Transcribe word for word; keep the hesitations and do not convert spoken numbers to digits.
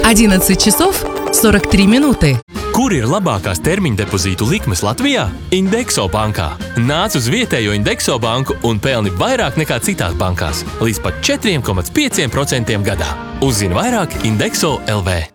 одиннадцать часов сорок три минуты. Kur ir labākās termiņa depozītu likmes Latvijā? Indexo bankā. Nāc uz vietējo Indexo banku un pelni vairāk nekā citās bankās. Līdz pat četri komats pieci procenti gadā. Uzzini vairāk Indexo L V.